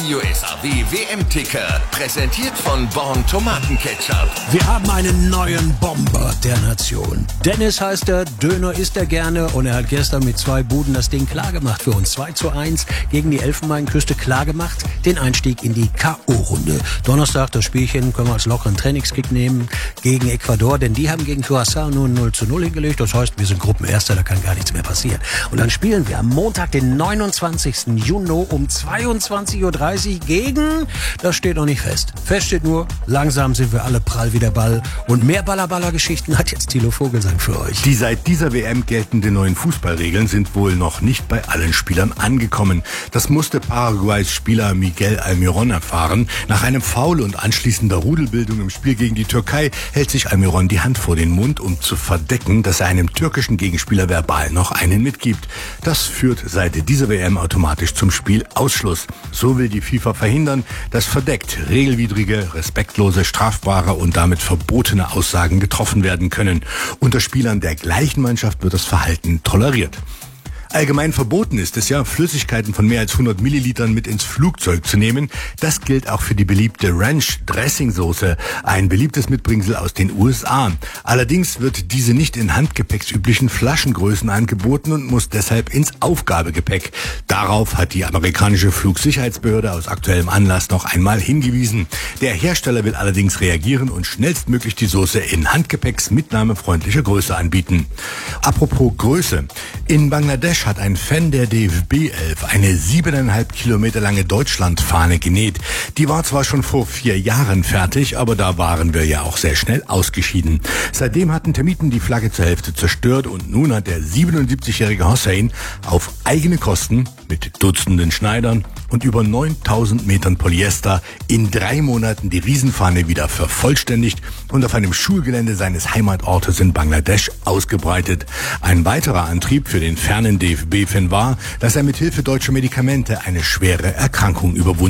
USAW WM-Ticker, präsentiert von Born Tomatenketchup. Wir haben einen neuen Bomber der Nation. Dennis heißt er, Döner isst er gerne und er hat gestern mit 2 Buden das Ding klargemacht für uns. 2:1 gegen die Elfenbeinküste klargemacht, den Einstieg in die K.O.-Runde. Donnerstag das Spielchen können wir als lockeren Trainingskick nehmen gegen Ecuador, denn die haben gegen Curaçao nur 0:0 hingelegt. Das heißt, wir sind Gruppenerster, da kann gar nichts mehr passieren. Und dann spielen wir am Montag, den 29. Juni um 22:30 Uhr gegen, das steht noch nicht fest. Fest steht nur, langsam sind wir alle prall wie der Ball. Und mehr Baller-Baller-Geschichten hat jetzt Thilo Vogelsang für euch. Die seit dieser WM geltenden neuen Fußballregeln sind wohl noch nicht bei allen Spielern angekommen. Das musste Paraguays Spieler Miguel Almirón erfahren. Nach einem Foul und anschließender Rudelbildung im Spiel gegen die Türkei hält sich Almirón die Hand vor den Mund, um zu verdecken, dass er einem türkischen Gegenspieler verbal noch einen mitgibt. Das führt seit dieser WM automatisch zum Spielausschluss. So will die FIFA verhindern, dass verdeckt regelwidrige, respektlose, strafbare und damit verbotene Aussagen getroffen werden können. Unter Spielern der gleichen Mannschaft wird das Verhalten toleriert. Allgemein verboten ist es ja, Flüssigkeiten von mehr als 100 Millilitern mit ins Flugzeug zu nehmen. Das gilt auch für die beliebte Ranch-Dressing-Soße, ein beliebtes Mitbringsel aus den USA. Allerdings wird diese nicht in handgepäcksüblichen Flaschengrößen angeboten und muss deshalb ins Aufgabegepäck. Darauf hat die amerikanische Flugsicherheitsbehörde aus aktuellem Anlass noch einmal hingewiesen. Der Hersteller will allerdings reagieren und schnellstmöglich die Soße in handgepäcksmitnahmefreundlicher Größe anbieten. Apropos Größe. In Bangladesch hat ein Fan der DFB 11 eine 7,5 Kilometer lange Deutschlandfahne genäht. Die war zwar schon vor 4 Jahren fertig, aber da waren wir ja auch sehr schnell ausgeschieden. Seitdem hatten Termiten die Flagge zur Hälfte zerstört und nun hat der 77-jährige Hossein auf eigene Kosten mit Dutzenden Schneidern und über 9000 Metern Polyester in 3 Monaten die Riesenfahne wieder vervollständigt und auf einem Schulgelände seines Heimatortes in Bangladesch ausgebreitet. Ein weiterer Antrieb für den fernen DFB-Fan war, dass er mit Hilfe deutscher Medikamente eine schwere Erkrankung überwunden